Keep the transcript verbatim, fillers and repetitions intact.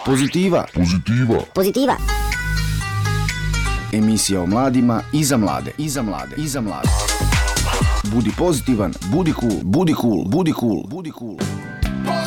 Pozitiva. Pozitiva. Pozitiva. Emisija o mladima i za mlade. I za mlade. I za mlade. Budi pozitivan, budi cool, budi cool, budi cool, budi cool.